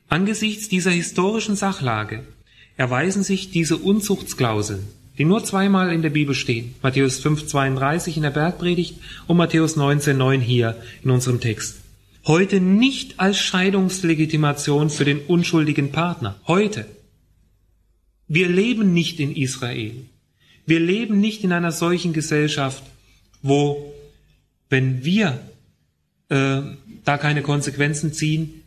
Angesichts dieser historischen Sachlage erweisen sich diese Unzuchtsklauseln, die nur zweimal in der Bibel stehen, Matthäus 5,32 in der Bergpredigt und Matthäus 19,9 hier in unserem Text, heute nicht als Scheidungslegitimation für den unschuldigen Partner. Heute. Wir leben nicht in Israel. Wir leben nicht in einer solchen Gesellschaft, wo, wenn wir da keine Konsequenzen ziehen,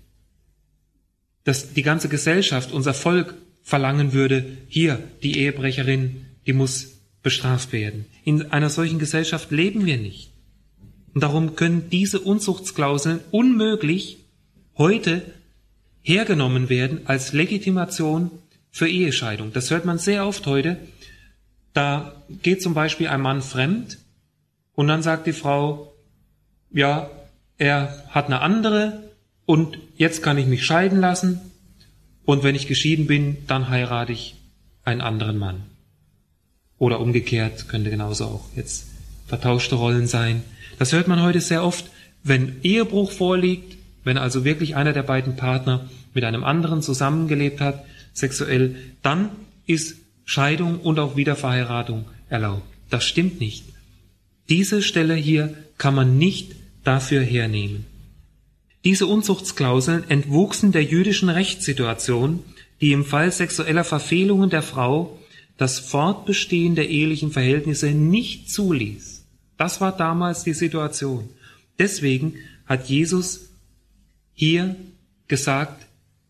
dass die ganze Gesellschaft, unser Volk verlangen würde, hier, die Ehebrecherin, die muss bestraft werden. In einer solchen Gesellschaft leben wir nicht. Und darum können diese Unzuchtsklauseln unmöglich heute hergenommen werden als Legitimation für Ehescheidung. Das hört man sehr oft heute. Da geht zum Beispiel ein Mann fremd und dann sagt die Frau, ja, er hat eine andere und jetzt kann ich mich scheiden lassen und wenn ich geschieden bin, dann heirate ich einen anderen Mann. Oder umgekehrt, könnte genauso auch jetzt vertauschte Rollen sein. Das hört man heute sehr oft, wenn Ehebruch vorliegt, wenn also wirklich einer der beiden Partner mit einem anderen zusammengelebt hat, sexuell, dann ist Scheidung und auch Wiederverheiratung erlaubt. Das stimmt nicht. Diese Stelle hier kann man nicht dafür hernehmen. Diese Unzuchtsklauseln entwuchsen der jüdischen Rechtssituation, die im Fall sexueller Verfehlungen der Frau das Fortbestehen der ehelichen Verhältnisse nicht zuließ. Das war damals die Situation. Deswegen hat Jesus hier gesagt,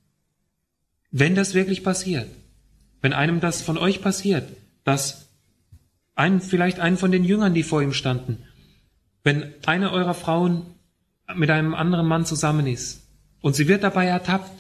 wenn das wirklich passiert, wenn einem das von euch passiert, dass vielleicht einen von den Jüngern, die vor ihm standen, wenn eine eurer Frauen mit einem anderen Mann zusammen ist und sie wird dabei ertappt,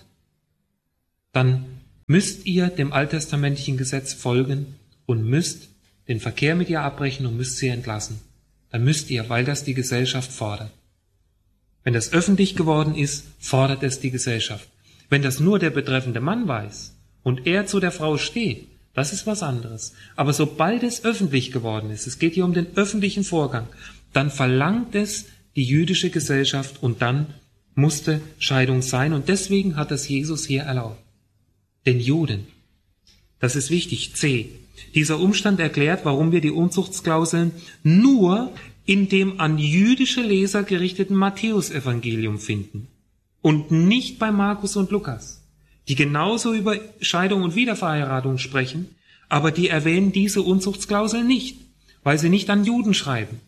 dann müsst ihr dem alttestamentlichen Gesetz folgen und müsst den Verkehr mit ihr abbrechen und müsst sie entlassen. Dann müsst ihr, weil das die Gesellschaft fordert. Wenn das öffentlich geworden ist, fordert es die Gesellschaft. Wenn das nur der betreffende Mann weiß und er zu der Frau steht, das ist was anderes. Aber sobald es öffentlich geworden ist, es geht hier um den öffentlichen Vorgang, dann verlangt es die jüdische Gesellschaft und dann musste Scheidung sein. Und deswegen hat das Jesus hier erlaubt. Den Juden. Das ist wichtig. C. Dieser Umstand erklärt, warum wir die Unzuchtsklauseln nur in dem an jüdische Leser gerichteten Matthäusevangelium finden und nicht bei Markus und Lukas, die genauso über Scheidung und Wiederverheiratung sprechen, aber die erwähnen diese Unzuchtsklauseln nicht, weil sie nicht an Juden schreiben.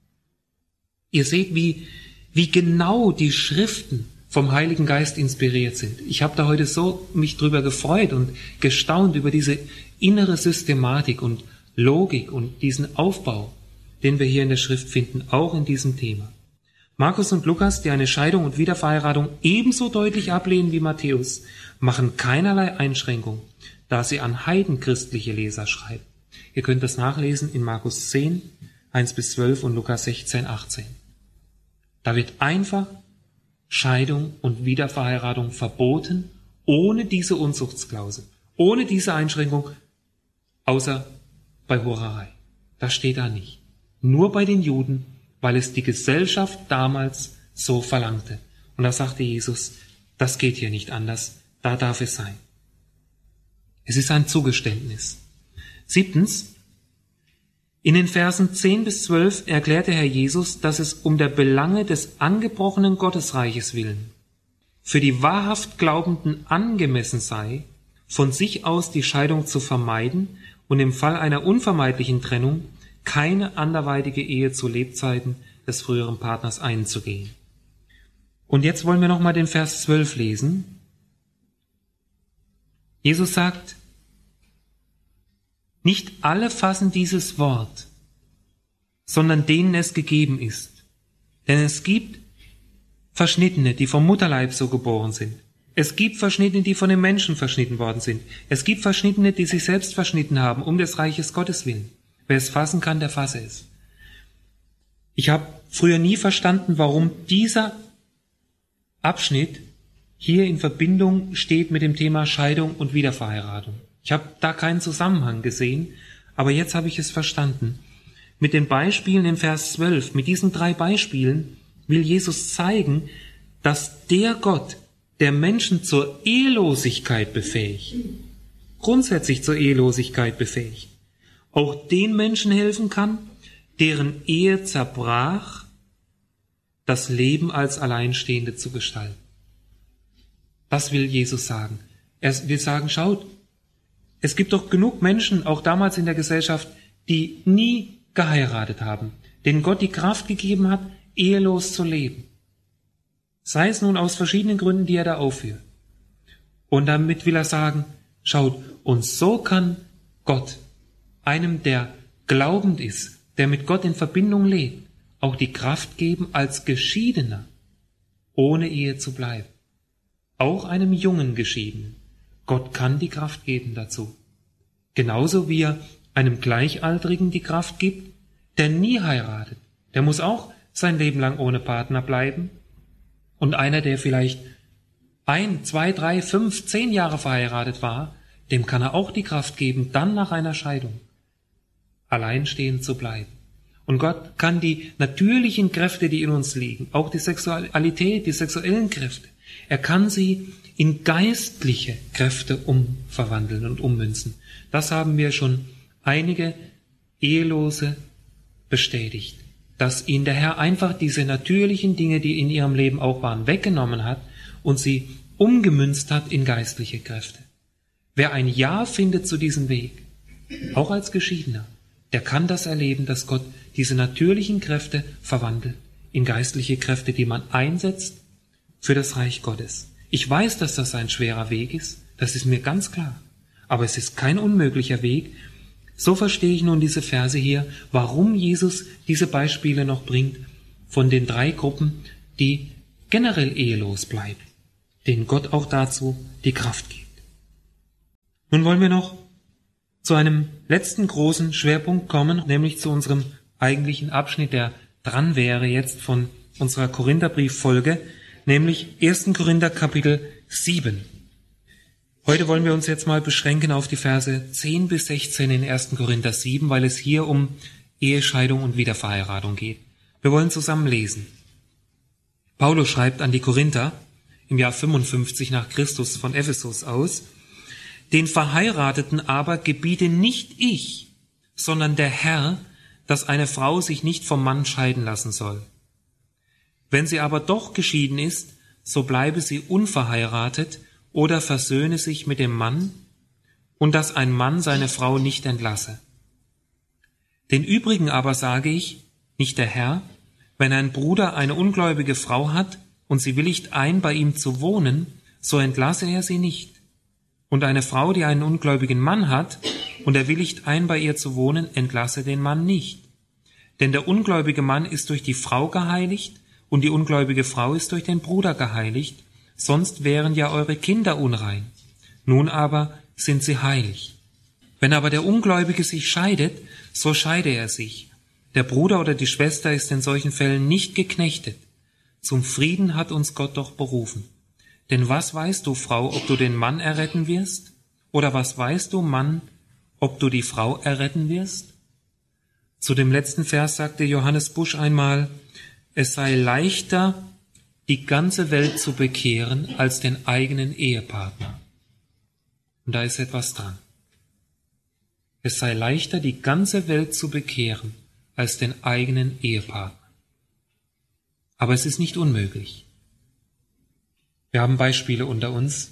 Ihr seht, wie genau die Schriften vom Heiligen Geist inspiriert sind. Ich habe da heute so mich drüber gefreut und gestaunt über diese innere Systematik und Logik und diesen Aufbau, den wir hier in der Schrift finden, auch in diesem Thema. Markus und Lukas, die eine Scheidung und Wiederverheiratung ebenso deutlich ablehnen wie Matthäus, machen keinerlei Einschränkung, da sie an heidenchristliche Leser schreiben. Ihr könnt das nachlesen in Markus 10, 1-12 und Lukas 16, 18. Da wird einfach Scheidung und Wiederverheiratung verboten, ohne diese Unzuchtsklausel, ohne diese Einschränkung, außer bei Hurerei. Das steht da nicht. Nur bei den Juden, weil es die Gesellschaft damals so verlangte. Und da sagte Jesus, das geht hier nicht anders, da darf es sein. Es ist ein Zugeständnis. 7. In den Versen 10-12 erklärte Herr Jesus, dass es um der Belange des angebrochenen Gottesreiches willen für die wahrhaft Glaubenden angemessen sei, von sich aus die Scheidung zu vermeiden und im Fall einer unvermeidlichen Trennung keine anderweitige Ehe zu Lebzeiten des früheren Partners einzugehen. Und jetzt wollen wir nochmal den Vers 12 lesen. Jesus sagt, nicht alle fassen dieses Wort, sondern denen es gegeben ist. Denn es gibt Verschnittene, die vom Mutterleib so geboren sind. Es gibt Verschnittene, die von den Menschen verschnitten worden sind. Es gibt Verschnittene, die sich selbst verschnitten haben, um des Reiches Gottes willen. Wer es fassen kann, der fasse es. Ich habe früher nie verstanden, warum dieser Abschnitt hier in Verbindung steht mit dem Thema Scheidung und Wiederverheiratung. Ich habe da keinen Zusammenhang gesehen, aber jetzt habe ich es verstanden. Mit den Beispielen im Vers 12, mit diesen 3 Beispielen will Jesus zeigen, dass der Gott, der Menschen zur Ehelosigkeit befähigt, grundsätzlich zur Ehelosigkeit befähigt, auch den Menschen helfen kann, deren Ehe zerbrach, das Leben als Alleinstehende zu gestalten. Das will Jesus sagen. Er will sagen, schaut, es gibt doch genug Menschen, auch damals in der Gesellschaft, die nie geheiratet haben, denen Gott die Kraft gegeben hat, ehelos zu leben. Sei es nun aus verschiedenen Gründen, die er da aufführt. Und damit will er sagen, schaut, und so kann Gott einem, der glaubend ist, der mit Gott in Verbindung lebt, auch die Kraft geben, als Geschiedener ohne Ehe zu bleiben. Auch einem jungen Geschiedenen. Gott kann die Kraft geben dazu. Genauso wie er einem Gleichaltrigen die Kraft gibt, der nie heiratet. Der muss auch sein Leben lang ohne Partner bleiben. Und einer, der vielleicht 1, 2, 3, 5, 10 Jahre verheiratet war, dem kann er auch die Kraft geben, dann nach einer Scheidung alleinstehend zu bleiben. Und Gott kann die natürlichen Kräfte, die in uns liegen, auch die Sexualität, die sexuellen Kräfte, er kann sie in geistliche Kräfte umverwandeln und ummünzen. Das haben wir schon einige Ehelose bestätigt, dass ihnen der Herr einfach diese natürlichen Dinge, die in ihrem Leben auch waren, weggenommen hat und sie umgemünzt hat in geistliche Kräfte. Wer ein Ja findet zu diesem Weg, auch als Geschiedener, der kann das erleben, dass Gott diese natürlichen Kräfte verwandelt in geistliche Kräfte, die man einsetzt für das Reich Gottes. Ich weiß, dass das ein schwerer Weg ist, das ist mir ganz klar. Aber es ist kein unmöglicher Weg. So verstehe ich nun diese Verse hier, warum Jesus diese Beispiele noch bringt von den 3 Gruppen, die generell ehelos bleiben, denen Gott auch dazu die Kraft gibt. Nun wollen wir noch zu einem letzten großen Schwerpunkt kommen, nämlich zu unserem eigentlichen Abschnitt, der dran wäre jetzt von unserer Korintherbrieffolge, nämlich 1. Korinther Kapitel 7. Heute wollen wir uns jetzt mal beschränken auf die Verse 10 bis 16 in 1. Korinther 7, weil es hier um Ehescheidung und Wiederverheiratung geht. Wir wollen zusammen lesen. Paulus schreibt an die Korinther im Jahr 55 nach Christus von Ephesus aus: Den Verheirateten aber gebiete nicht ich, sondern der Herr, dass eine Frau sich nicht vom Mann scheiden lassen soll. Wenn sie aber doch geschieden ist, so bleibe sie unverheiratet oder versöhne sich mit dem Mann, und dass ein Mann seine Frau nicht entlasse. Den übrigen aber sage ich, nicht der Herr, wenn ein Bruder eine ungläubige Frau hat und sie willigt ein, bei ihm zu wohnen, so entlasse er sie nicht. Und eine Frau, die einen ungläubigen Mann hat und er willigt ein, bei ihr zu wohnen, entlasse den Mann nicht. Denn der ungläubige Mann ist durch die Frau geheiligt und die ungläubige Frau ist durch den Bruder geheiligt, sonst wären ja eure Kinder unrein. Nun aber sind sie heilig. Wenn aber der Ungläubige sich scheidet, so scheide er sich. Der Bruder oder die Schwester ist in solchen Fällen nicht geknechtet. Zum Frieden hat uns Gott doch berufen. Denn was weißt du, Frau, ob du den Mann erretten wirst? Oder was weißt du, Mann, ob du die Frau erretten wirst? Zu dem letzten Vers sagte Johannes Busch einmal: Es sei leichter, die ganze Welt zu bekehren, als den eigenen Ehepartner. Und da ist etwas dran. Es sei leichter, die ganze Welt zu bekehren, als den eigenen Ehepartner. Aber es ist nicht unmöglich. Wir haben Beispiele unter uns.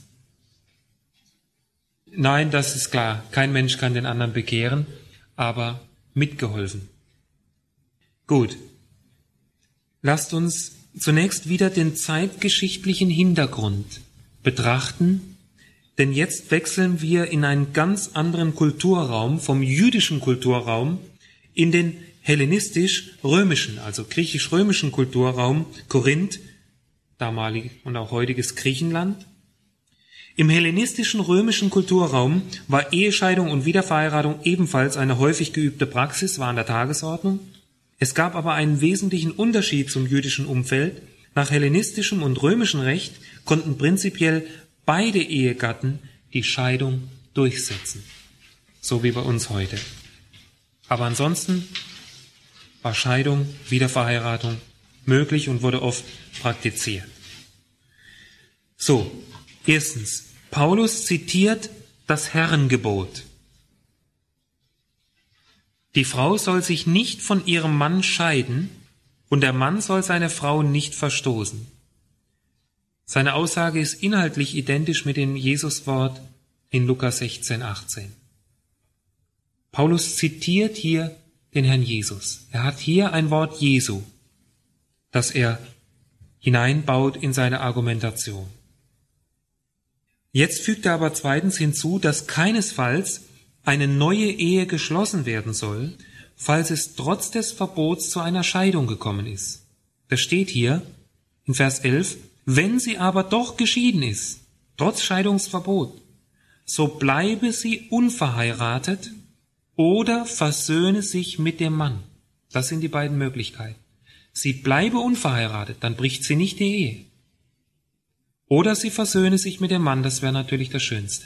Nein, das ist klar, kein Mensch kann den anderen bekehren, aber mitgeholfen. Gut. Lasst uns zunächst wieder den zeitgeschichtlichen Hintergrund betrachten, denn jetzt wechseln wir in einen ganz anderen Kulturraum, vom jüdischen Kulturraum in den hellenistisch-römischen, also griechisch-römischen Kulturraum, Korinth, damalig und auch heutiges Griechenland. Im hellenistischen römischen Kulturraum war Ehescheidung und Wiederverheiratung ebenfalls eine häufig geübte Praxis, war an der Tagesordnung. Es gab aber einen wesentlichen Unterschied zum jüdischen Umfeld. Nach hellenistischem und römischem Recht konnten prinzipiell beide Ehegatten die Scheidung durchsetzen, so wie bei uns heute. Aber ansonsten war Scheidung, Wiederverheiratung möglich und wurde oft praktiziert. So, erstens, Paulus zitiert das Herrengebot. Die Frau soll sich nicht von ihrem Mann scheiden und der Mann soll seine Frau nicht verstoßen. Seine Aussage ist inhaltlich identisch mit dem Jesuswort in Lukas 16, 18. Paulus zitiert hier den Herrn Jesus. Er hat hier ein Wort Jesu, das er hineinbaut in seine Argumentation. Jetzt fügt er aber zweitens hinzu, dass keinesfalls eine neue Ehe geschlossen werden soll, falls es trotz des Verbots zu einer Scheidung gekommen ist. Das steht hier in Vers 11, wenn sie aber doch geschieden ist, trotz Scheidungsverbot, so bleibe sie unverheiratet oder versöhne sich mit dem Mann. Das sind die beiden Möglichkeiten. Sie bleibe unverheiratet, dann bricht sie nicht die Ehe. Oder sie versöhne sich mit dem Mann, das wäre natürlich das Schönste.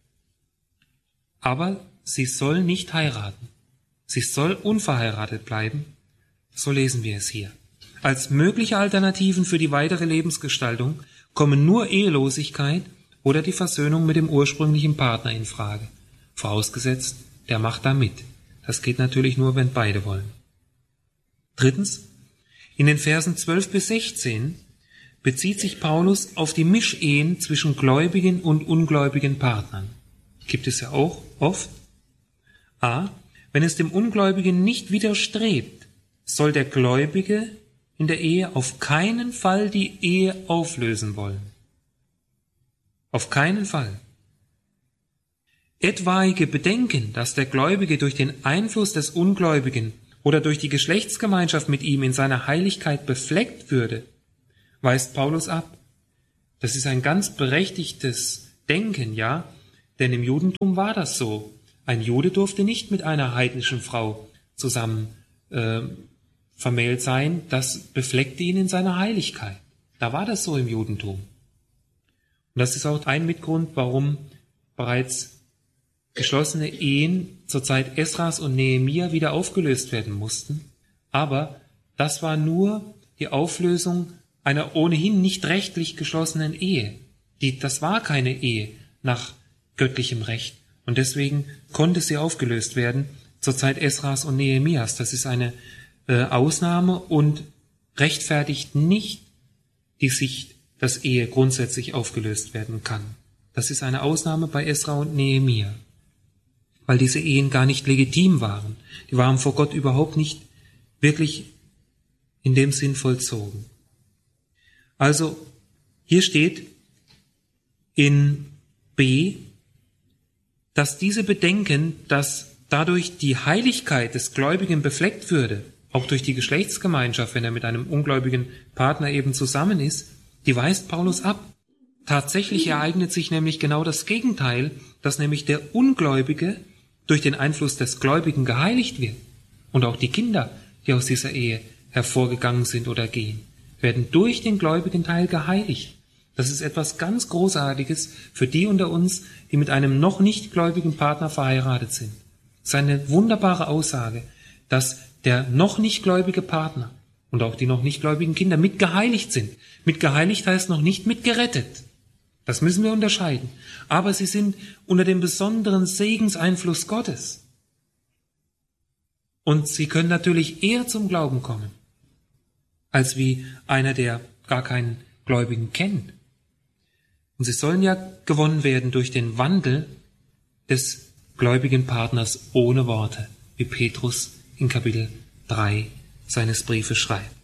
Aber sie soll nicht heiraten. Sie soll unverheiratet bleiben. So lesen wir es hier. Als mögliche Alternativen für die weitere Lebensgestaltung kommen nur Ehelosigkeit oder die Versöhnung mit dem ursprünglichen Partner in Frage. Vorausgesetzt, der macht da mit. Das geht natürlich nur, wenn beide wollen. Drittens, in den Versen 12 bis 16 bezieht sich Paulus auf die Mischehen zwischen gläubigen und ungläubigen Partnern. Gibt es ja auch oft. A. Wenn es dem Ungläubigen nicht widerstrebt, soll der Gläubige in der Ehe auf keinen Fall die Ehe auflösen wollen. Auf keinen Fall. Etwaige Bedenken, dass der Gläubige durch den Einfluss des Ungläubigen oder durch die Geschlechtsgemeinschaft mit ihm in seiner Heiligkeit befleckt würde, weist Paulus ab. Das ist ein ganz berechtigtes Denken, ja, denn im Judentum war das so. Ein Jude durfte nicht mit einer heidnischen Frau zusammen vermählt sein, das befleckte ihn in seiner Heiligkeit. Da war das so im Judentum. Und das ist auch ein Mitgrund, warum bereits geschlossene Ehen zur Zeit Esras und Nehemia wieder aufgelöst werden mussten. Aber das war nur die Auflösung einer ohnehin nicht rechtlich geschlossenen Ehe. Das war keine Ehe nach göttlichem Recht. Und deswegen konnte sie aufgelöst werden zur Zeit Esras und Nehemias. Das ist eine Ausnahme und rechtfertigt nicht die Sicht, dass Ehe grundsätzlich aufgelöst werden kann. Das ist eine Ausnahme bei Esra und Nehemia, weil diese Ehen gar nicht legitim waren. Die waren vor Gott überhaupt nicht wirklich in dem Sinn vollzogen. Also hier steht in B, dass diese Bedenken, dass dadurch die Heiligkeit des Gläubigen befleckt würde, auch durch die Geschlechtsgemeinschaft, wenn er mit einem ungläubigen Partner eben zusammen ist, die weist Paulus ab. Tatsächlich ereignet sich nämlich genau das Gegenteil, dass nämlich der Ungläubige durch den Einfluss des Gläubigen geheiligt wird. Und auch die Kinder, die aus dieser Ehe hervorgegangen sind oder gehen, werden durch den gläubigen Teil geheiligt. Das ist etwas ganz Großartiges für die unter uns, die mit einem noch nicht gläubigen Partner verheiratet sind. Es ist eine wunderbare Aussage, dass der noch nicht gläubige Partner und auch die noch nicht gläubigen Kinder mit geheiligt sind. Mit geheiligt heißt noch nicht mit gerettet. Das müssen wir unterscheiden. Aber sie sind unter dem besonderen Segenseinfluss Gottes. Und sie können natürlich eher zum Glauben kommen, als wie einer, der gar keinen Gläubigen kennt. Und sie sollen ja gewonnen werden durch den Wandel des gläubigen Partners ohne Worte, wie Petrus in Kapitel 3 seines Briefes schreibt.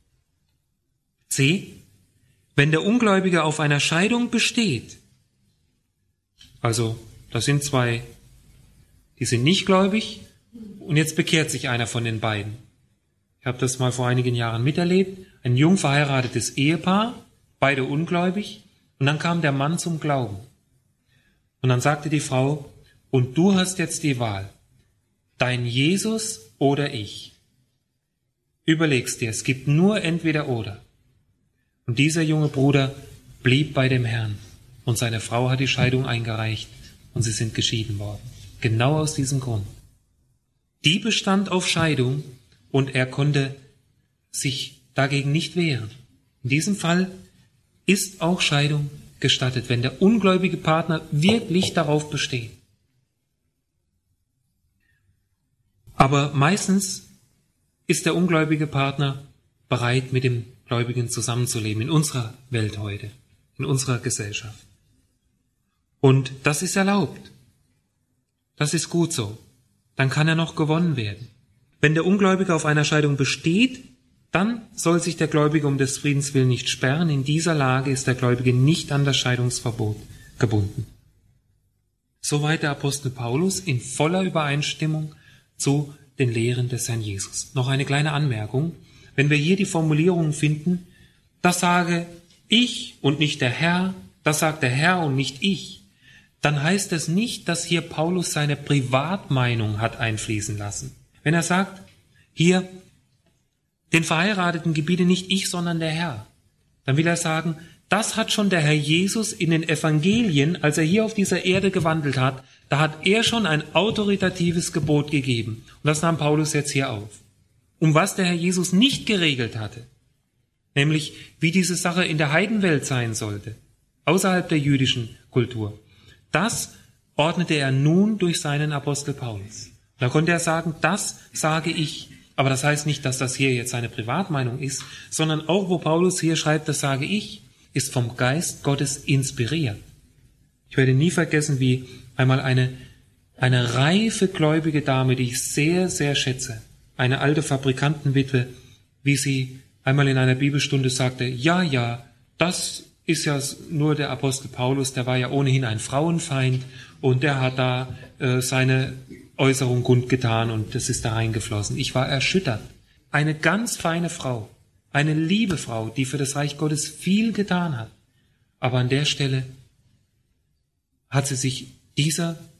C. Wenn der Ungläubige auf einer Scheidung besteht, also das sind zwei, die sind nicht gläubig und jetzt bekehrt sich einer von den beiden. Ich habe das mal vor einigen Jahren miterlebt, ein jung verheiratetes Ehepaar, beide ungläubig, und dann kam der Mann zum Glauben. Und dann sagte die Frau, und du hast jetzt die Wahl, dein Jesus oder ich. Überlegst dir, es gibt nur entweder oder. Und dieser junge Bruder blieb bei dem Herrn und seine Frau hat die Scheidung eingereicht und sie sind geschieden worden. Genau aus diesem Grund. Die bestand auf Scheidung und er konnte sich dagegen nicht wehren. In diesem Fall ist auch Scheidung gestattet, wenn der ungläubige Partner wirklich darauf besteht. Aber meistens ist der ungläubige Partner bereit, mit dem Gläubigen zusammenzuleben, in unserer Welt heute, in unserer Gesellschaft. Und das ist erlaubt. Das ist gut so. Dann kann er noch gewonnen werden. Wenn der Ungläubige auf einer Scheidung besteht, dann soll sich der Gläubige um des Friedens willen nicht sperren. In dieser Lage ist der Gläubige nicht an das Scheidungsverbot gebunden. Soweit der Apostel Paulus in voller Übereinstimmung zu den Lehren des Herrn Jesus. Noch eine kleine Anmerkung. Wenn wir hier die Formulierungen finden, das sage ich und nicht der Herr, das sagt der Herr und nicht ich, dann heißt es nicht, dass hier Paulus seine Privatmeinung hat einfließen lassen. Wenn er sagt, hier, den Verheirateten gebiete nicht ich, sondern der Herr, dann will er sagen, das hat schon der Herr Jesus in den Evangelien, als er hier auf dieser Erde gewandelt hat, da hat er schon ein autoritatives Gebot gegeben. Und das nahm Paulus jetzt hier auf. Um was der Herr Jesus nicht geregelt hatte, nämlich wie diese Sache in der Heidenwelt sein sollte, außerhalb der jüdischen Kultur, das ordnete er nun durch seinen Apostel Paulus. Da konnte er sagen, das sage ich. Aber das heißt nicht, dass das hier jetzt seine Privatmeinung ist, sondern auch, wo Paulus hier schreibt, das sage ich, ist vom Geist Gottes inspiriert. Ich werde nie vergessen, wie einmal eine reife gläubige Dame, die ich sehr, sehr schätze, eine alte Fabrikantenwitwe, wie sie einmal in einer Bibelstunde sagte, ja, das ist ja nur der Apostel Paulus, der war ja ohnehin ein Frauenfeind und der hat da seine Äußerung kundgetan und das ist da reingeflossen. Ich war erschüttert. Eine ganz feine Frau, eine liebe Frau, die für das Reich Gottes viel getan hat. Aber an der Stelle hat sie sich dieser